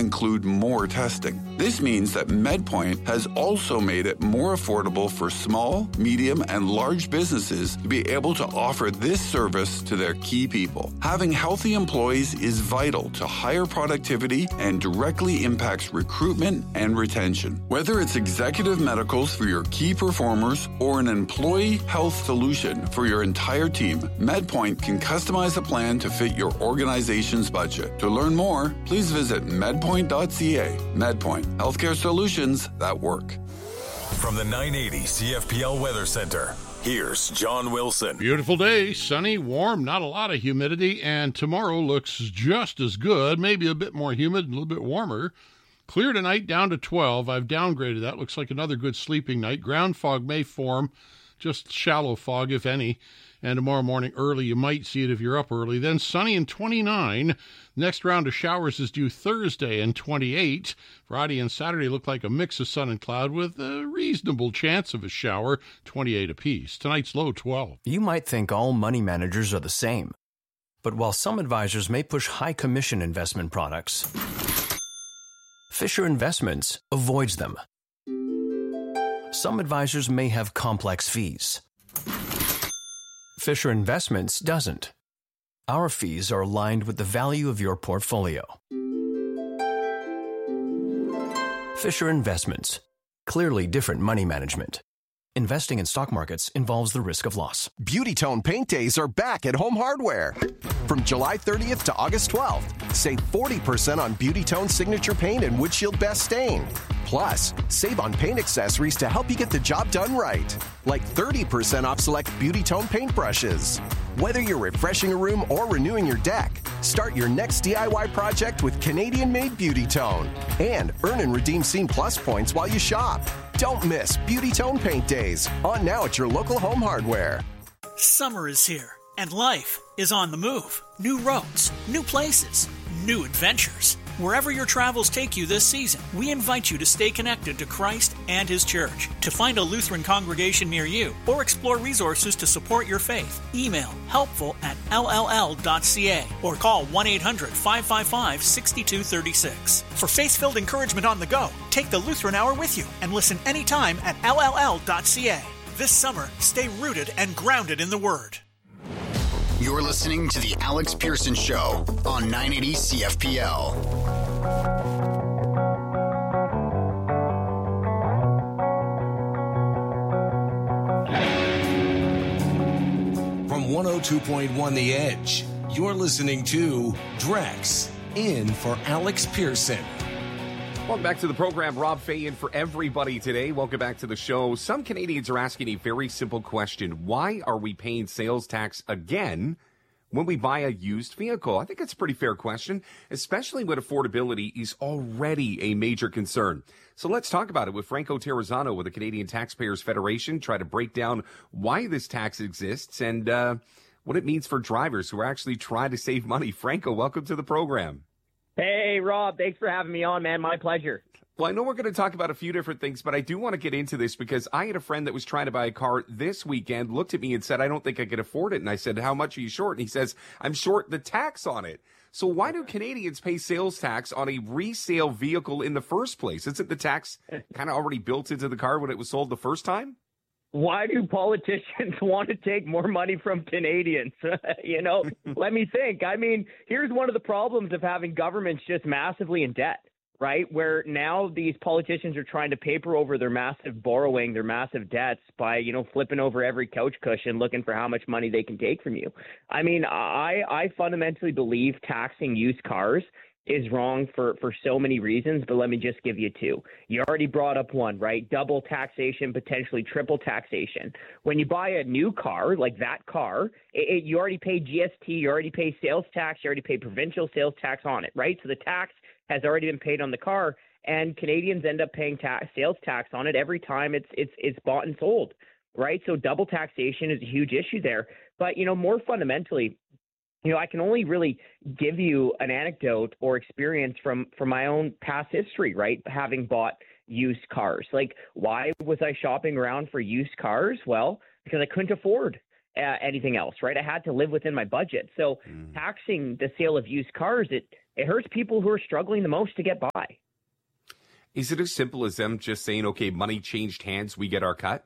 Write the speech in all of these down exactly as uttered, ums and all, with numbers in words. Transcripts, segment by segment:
include more testing. This means that MedPoint has also made it more affordable for small, medium, and large businesses to be able to offer this service to their key people. Having healthy employees is vital to higher productivity and directly impacts recruitment and retention. Whether it's executive medicals for your key performers or an employee health solution for your entire team, MedPoint can customize a plan to fit your organization's budget. To learn more, please visit medpoint dot c a. MedPoint, healthcare solutions that work. From the nine eighty C F P L Weather Center, here's John Wilson. Beautiful day, sunny, warm, not a lot of humidity, and tomorrow looks just as good, maybe a bit more humid and a little bit warmer. Clear tonight, down to twelve. I've downgraded that. Looks like another good sleeping night. Ground fog may form, just shallow fog, if any. And tomorrow morning early, you might see it if you're up early. Then sunny and twenty-nine. Next round of showers is due Thursday and twenty-eight. Friday and Saturday look like a mix of sun and cloud with a reasonable chance of a shower, twenty-eight apiece. Tonight's low, twelve. You might think all money managers are the same. But while some advisors may push high commission investment products, Fisher Investments avoids them. Some advisors may have complex fees. Fisher Investments doesn't. Our fees are aligned with the value of your portfolio. Fisher Investments. Clearly different money management. Investing in stock markets involves the risk of loss. Beauty Tone Paint Days are back at Home Hardware. From July thirtieth to August twelfth, save forty percent on Beauty Tone Signature Paint and Windshield Best Stain. Plus, save on paint accessories to help you get the job done right, like thirty percent off select Beauty Tone paint brushes. Whether you're refreshing a room or renewing your deck, start your next D I Y project with Canadian-made Beauty Tone and earn and redeem Scene Plus points while you shop. Don't miss Beauty Tone Paint Days, on now at your local Home Hardware. Summer is here, and life is on the move. New roads, new places, new adventures. Wherever your travels take you this season, we invite you to stay connected to Christ and His Church. To find a Lutheran congregation near you or explore resources to support your faith, email helpful at l l l dot c a or call one eight hundred five five five six two three six. For faith-filled encouragement on the go, take the Lutheran Hour with you and listen anytime at l l l dot c a. This summer, stay rooted and grounded in the Word. You're listening to The Alex Pearson Show on nine eighty C F P L. From one oh two point one The Edge, you're listening to Drex, in for Alex Pearson. Welcome back to the program. Rob Fay in for everybody today. Welcome back to the show. Some Canadians are asking a very simple question. Why are we paying sales tax again when we buy a used vehicle? I think that's a pretty fair question, especially when affordability is already a major concern. So let's talk about it with Franco Terrazzano with the Canadian Taxpayers Federation, try to break down why this tax exists and uh, what it means for drivers who are actually trying to save money. Franco, welcome to the program. Hey, Rob, thanks for having me on, man. My pleasure. Well, I know we're going to talk about a few different things, but I do want to get into this because I had a friend that was trying to buy a car this weekend, looked at me and said, I don't think I could afford it. And I said, how much are you short? And he says, I'm short the tax on it. So why do Canadians pay sales tax on a resale vehicle in the first place? Isn't the tax kind of already built into the car when it was sold the first time? Why do politicians want to take more money from Canadians? you know, let me think. I mean, here's one of the problems of having governments just massively in debt, right? Where now these politicians are trying to paper over their massive borrowing, their massive debts by, you know, flipping over every couch cushion, looking for how much money they can take from you. I mean, I, I fundamentally believe taxing used cars is wrong for, for so many reasons, but let me just give you two. You already brought up one, right? Double taxation, potentially triple taxation. When you buy a new car, like that car, it, it, you already pay G S T, you already pay sales tax, you already pay provincial sales tax on it, right? So the tax has already been paid on the car, and Canadians end up paying tax, sales tax on it every time it's it's it's bought and sold, right? So double taxation is a huge issue there. But, you know, more fundamentally, you know, I can only really give you an anecdote or experience from, from my own past history, right? Having bought used cars. Like, why was I shopping around for used cars? Well, because I couldn't afford uh, anything else, right? I had to live within my budget. So mm. taxing the sale of used cars, it it hurts people who are struggling the most to get by. Is it as simple as them just saying, okay, money changed hands, we get our cut?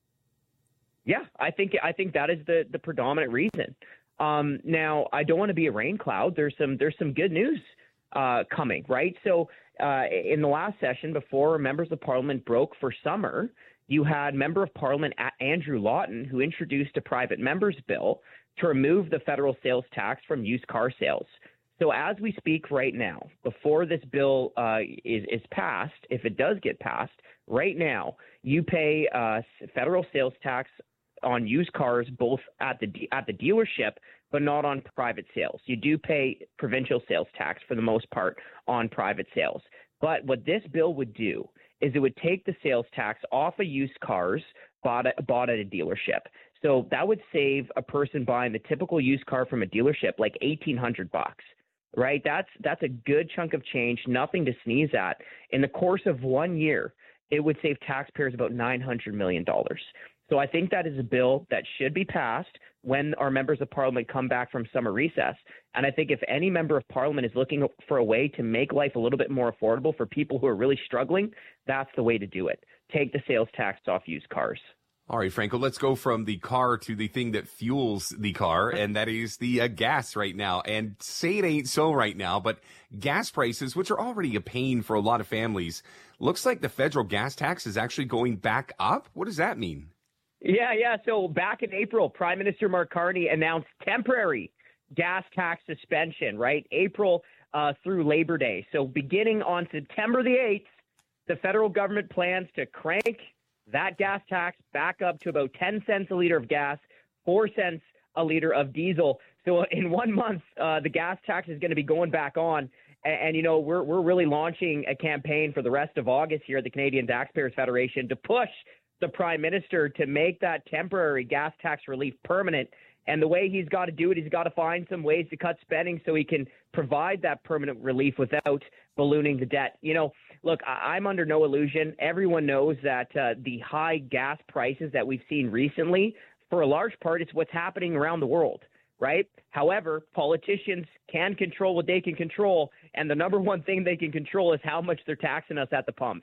Yeah, I think I think that is the, the predominant reason. Um, now, I don't want to be a rain cloud. There's some there's some good news uh, coming, right? So uh, in the last session, before members of Parliament broke for summer, you had Member of Parliament Andrew Lawton, who introduced a private member's bill to remove the federal sales tax from used car sales. So as we speak right now, before this bill uh, is, is passed, if it does get passed, right now, you pay uh, federal sales tax on used cars, both at the at the dealership, but not on private sales. You do pay provincial sales tax for the most part on private sales. But what this bill would do is it would take the sales tax off of used cars bought at, bought at a dealership. So that would save a person buying the typical used car from a dealership like eighteen hundred bucks. Right? That's that's a good chunk of change, nothing to sneeze at. In the course of one year, it would save taxpayers about nine hundred million dollars. So I think that is a bill that should be passed when our members of Parliament come back from summer recess. And I think if any member of Parliament is looking for a way to make life a little bit more affordable for people who are really struggling, that's the way to do it. Take the sales tax off used cars. All right, Franco, let's go from the car to the thing that fuels the car, and that is the uh, gas right now. And say it ain't so right now, but gas prices, which are already a pain for a lot of families, looks like the federal gas tax is actually going back up. What does that mean? Yeah, yeah. So back in April, Prime Minister Mark Carney announced temporary gas tax suspension, right? April uh, through Labor Day. So beginning on September the eighth, the federal government plans to crank that gas tax back up to about ten cents a liter of gas, four cents a liter of diesel. So in one month, uh, the gas tax is going to be going back on. And, and, you know, we're we're really launching a campaign for the rest of August here at the Canadian Taxpayers Federation to push the Prime Minister to make that temporary gas tax relief permanent. And the way he's got to do it, he's got to find some ways to cut spending so he can provide that permanent relief without ballooning the debt. You know, look, I- I'm under no illusion. Everyone knows that uh, the high gas prices that we've seen recently, for a large part, it's what's happening around the world, right? However, politicians can control what they can control, and the number one thing they can control is how much they're taxing us at the pumps.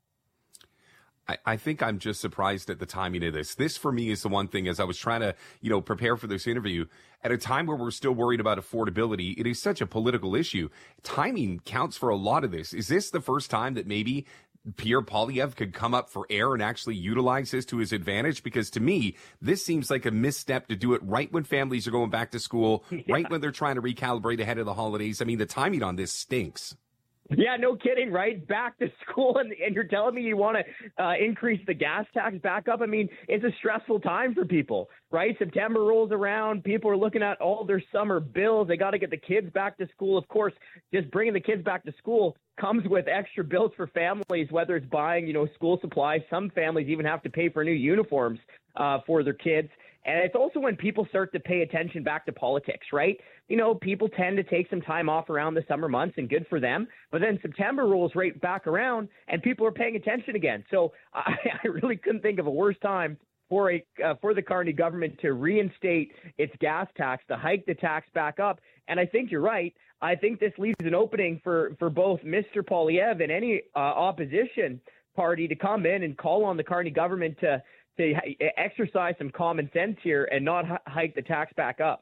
I think I'm just surprised at the timing of this. This, for me, is the one thing as I was trying to, you know, prepare for this interview. At a time where we're still worried about affordability, it is such a political issue. Timing counts for a lot of this. Is this the first time that maybe Pierre Poilievre could come up for air and actually utilize this to his advantage? Because to me, this seems like a misstep to do it right when families are going back to school, yeah. right when they're trying to recalibrate ahead of the holidays. I mean, the timing on this stinks. Yeah, no kidding, right? Back to school, and, and you're telling me you want to uh, increase the gas tax back up? I mean, it's a stressful time for people, right? September rolls around. People are looking at all their summer bills. They got to get the kids back to school. Of course, just bringing the kids back to school comes with extra bills for families, whether it's buying, you know, school supplies. Some families even have to pay for new uniforms uh, for their kids. And it's also when people start to pay attention back to politics, right? You know, people tend to take some time off around the summer months, and good for them. But then September rolls right back around and people are paying attention again. So I, I really couldn't think of a worse time for a uh, for the Carney government to reinstate its gas tax, to hike the tax back up. And I think you're right. I think this leaves an opening for, for both Mister Poilievre and any uh, opposition party to come in and call on the Carney government to to exercise some common sense here and not h- hike the tax back up.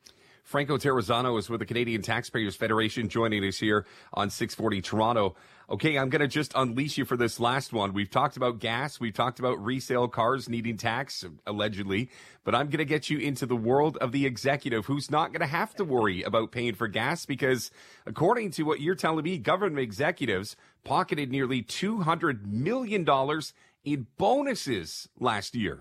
Franco Terrazzano is with the Canadian Taxpayers Federation, joining us here on six forty Toronto. Okay, I'm going to just unleash you for this last one. We've talked about gas. We've talked about resale cars needing tax, allegedly. But I'm going to get you into the world of the executive, who's not going to have to worry about paying for gas because, according to what you're telling me, government executives pocketed nearly two hundred million dollars in bonuses last year.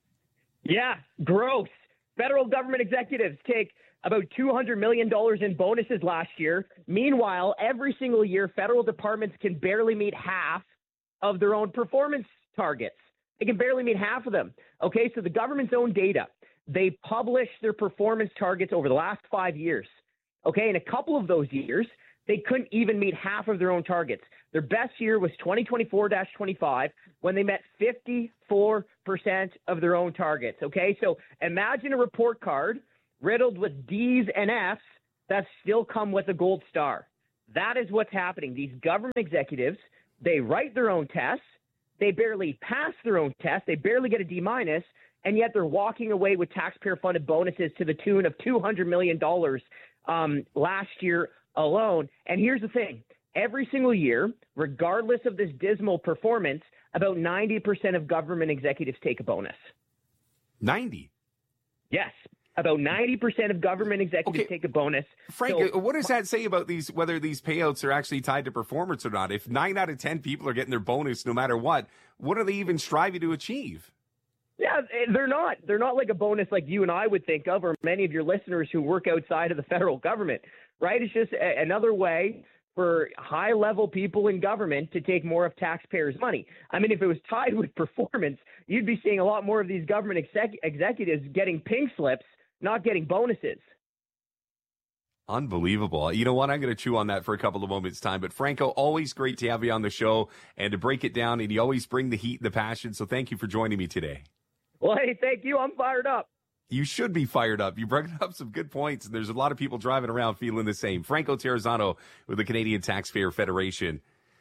Yeah, gross. Federal government executives take about two hundred million dollars in bonuses last year. Meanwhile, every single year, federal departments can barely meet half of their own performance targets. They can barely meet half of them. Okay, so the government's own data, they publish their performance targets over the last five years. Okay, in a couple of those years, they couldn't even meet half of their own targets. Their best year was twenty twenty-four dash twenty-five when they met fifty-four percent of their own targets. Okay, so imagine a report card riddled with D's and F's that still come with a gold star. That is what's happening. These government executives, they write their own tests. They barely pass their own tests. They barely get a D minus, and yet they're walking away with taxpayer-funded bonuses to the tune of two hundred million dollars um, last year alone. And here's the thing. Every single year, regardless of this dismal performance, about ninety percent of government executives take a bonus. ninety? Yes. About ninety percent of government executives okay. take a bonus. Frank, so, what does that say about these, whether these payouts are actually tied to performance or not? If nine out of ten people are getting their bonus no matter what, what are they even striving to achieve? Yeah, they're not. They're not like a bonus like you and I would think of, or many of your listeners who work outside of the federal government, right? It's just a, another way for high-level people in government to take more of taxpayers' money. I mean, if it was tied with performance, you'd be seeing a lot more of these government exec- executives getting pink slips, not getting bonuses. Unbelievable. You know what? I'm going to chew on that for a couple of moments' time. But, Franco, always great to have you on the show and to break it down. And you always bring the heat and the passion. So thank you for joining me today. Well, hey, thank you. I'm fired up. You should be fired up. You brought up some good points, and there's a lot of people driving around feeling the same. Franco Terrazzano with the Canadian Taxpayer Federation.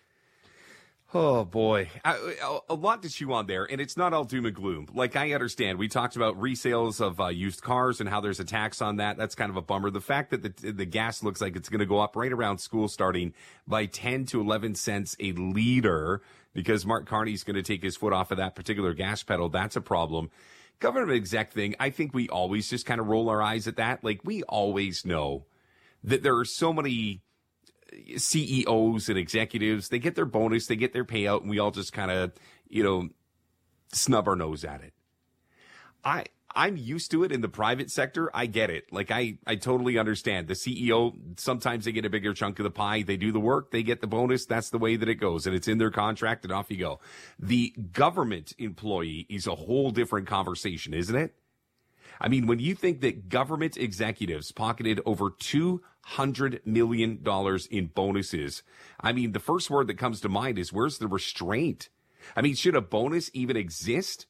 Oh, boy. A, a lot to chew on there, and it's not all doom and gloom. Like, I understand. We talked about resales of uh, used cars and how there's a tax on that. That's kind of a bummer. The fact that the, the gas looks like it's going to go up right around school starting by ten to eleven cents a liter because Mark Carney's going to take his foot off of that particular gas pedal, that's a problem. Government exec thing, I think we always just kind of roll our eyes at that. Like, we always know that there are so many C E Os and executives, they get their bonus, they get their payout, and we all just kind of, you know, snub our nose at it. I, I'm used to it in the private sector. I get it. Like, I, I totally understand. The C E O, sometimes they get a bigger chunk of the pie. They do the work, they get the bonus. That's the way that it goes, and it's in their contract, and off you go. The government employee is a whole different conversation, isn't it? I mean, when you think that government executives pocketed over two hundred million dollars in bonuses, I mean, the first word that comes to mind is, where's the restraint? I mean, should a bonus even exist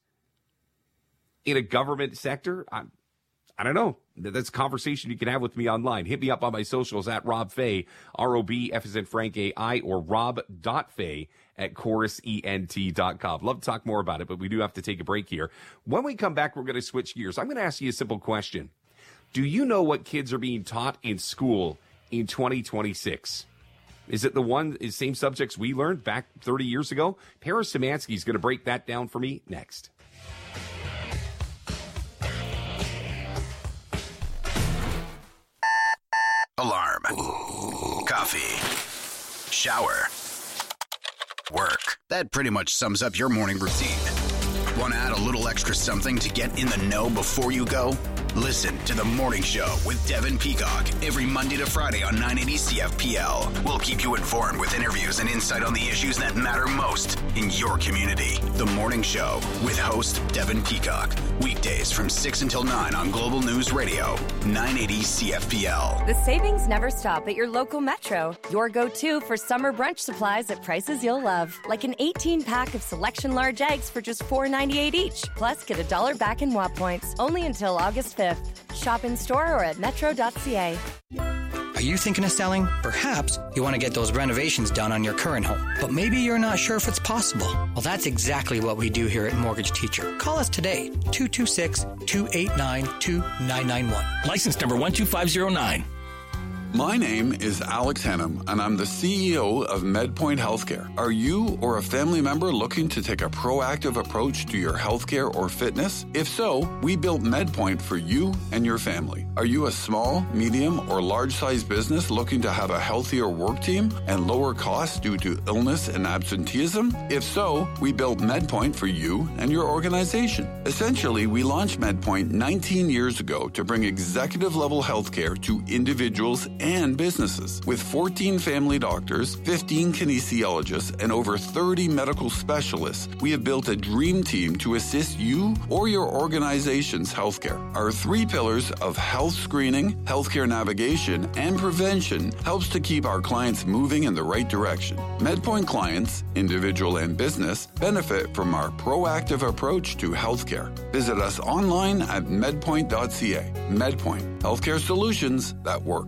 in a government sector? I, I don't know. That's a conversation you can have with me online. Hit me up on my socials at Rob Fay, R O B, F as in Frank, A I, or rob.fay at chorus ent dot com. Love to talk more about it, but we do have to take a break here. When we come back, we're going to switch gears. I'm going to ask you a simple question. Do you know what kids are being taught in school in twenty twenty-six? Is it the one, is same subjects we learned back thirty years ago? Paris Szymanski is going to break that down for me next. Alarm. Ooh. Coffee. Shower. Work. That pretty much sums up your morning routine. Want to add a little extra something to get in the know before you go? Listen to The Morning Show with Devin Peacock every Monday to Friday on nine eighty C F P L. We'll keep you informed with interviews and insight on the issues that matter most in your community. The Morning Show with host Devin Peacock. Weekdays from six until nine on Global News Radio, nine eighty C F P L. The savings never stop at your local Metro. Your go-to for summer brunch supplies at prices you'll love. Like an eighteen pack of Selection large eggs for just four ninety-eight each. Plus, get a dollar back in W A P points. Only until August fifth. Shop in store or at metro dot c a. Are you thinking of selling? Perhaps you want to get those renovations done on your current home, but maybe you're not sure if it's possible. Well, that's exactly what we do here at Mortgage Teacher. Call us today, two two six, two eight nine, two nine nine one. License number one two five zero nine. My name is Alex Hennum, and I'm the C E O of MedPoint Healthcare. Are you or a family member looking to take a proactive approach to your healthcare or fitness? If so, we built MedPoint for you and your family. Are you a small, medium, or large-sized business looking to have a healthier work team and lower costs due to illness and absenteeism? If so, we built MedPoint for you and your organization. Essentially, we launched MedPoint nineteen years ago to bring executive-level healthcare to individuals and businesses. With fourteen family doctors, fifteen kinesiologists, and over thirty medical specialists, we have built a dream team to assist you or your organization's healthcare. Our three pillars of health screening, healthcare navigation, and prevention helps to keep our clients moving in the right direction. MedPoint clients, individual and business, benefit from our proactive approach to healthcare. Visit us online at medpoint dot c a. MedPoint, healthcare solutions that work.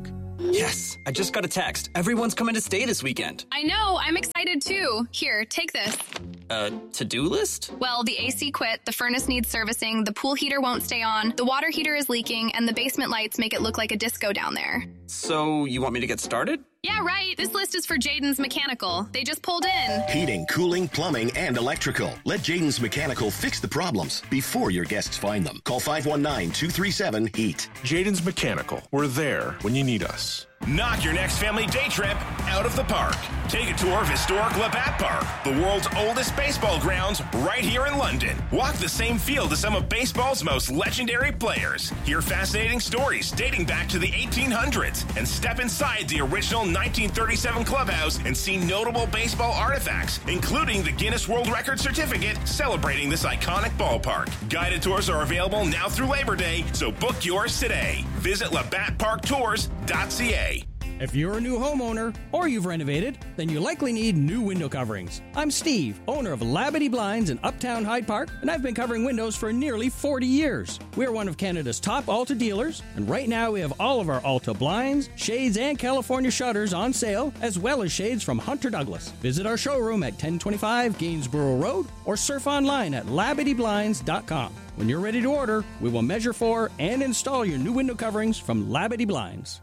Yes, I just got a text. Everyone's coming to stay this weekend. I know, I'm excited too. Here, take this. Uh, to-do list? Well, the A C quit, the furnace needs servicing, the pool heater won't stay on, the water heater is leaking, and the basement lights make it look like a disco down there. So, you want me to get started? Yeah, right. This list is for Jaden's Mechanical. They just pulled in. Heating, cooling, plumbing, and electrical. Let Jaden's Mechanical fix the problems before your guests find them. Call five one nine, two three seven, HEAT. Jaden's Mechanical. We're there when you need us. Knock your next family day trip out of the park. Take a tour of historic Labatt Park, the world's oldest baseball grounds, right here in London. Walk the same field as some of baseball's most legendary players. Hear fascinating stories dating back to the eighteen hundreds and step inside the original nineteen thirty-seven clubhouse and see notable baseball artifacts, including the Guinness World Record certificate celebrating this iconic ballpark. Guided tours are available now through Labor Day, so book yours today. Visit labatt park tours dot c a. If you're a new homeowner or you've renovated, then you likely need new window coverings. I'm Steve, owner of Labadee Blinds in Uptown Hyde Park, and I've been covering windows for nearly forty years. We're one of Canada's top Alta dealers, and right now we have all of our Alta blinds, shades, and California shutters on sale, as well as shades from Hunter Douglas. Visit our showroom at ten twenty-five Gainsborough Road or surf online at labadee blinds dot com. When you're ready to order, we will measure for and install your new window coverings from Labadee Blinds.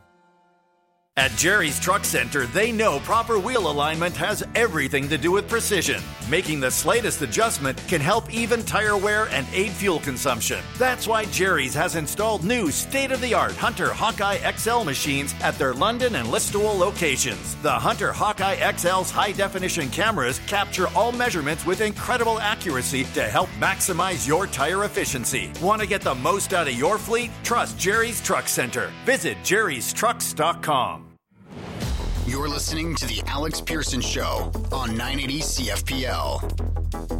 At Jerry's Truck Center, they know proper wheel alignment has everything to do with precision. Making the slightest adjustment can help even tire wear and aid fuel consumption. That's why Jerry's has installed new state-of-the-art Hunter Hawkeye X L machines at their London and Listowel locations. The Hunter Hawkeye X L's high-definition cameras capture all measurements with incredible accuracy to help maximize your tire efficiency. Want to get the most out of your fleet? Trust Jerry's Truck Center. Visit jerrys trucks dot com. You're listening to The Alex Pearson Show on nine eighty C F P L.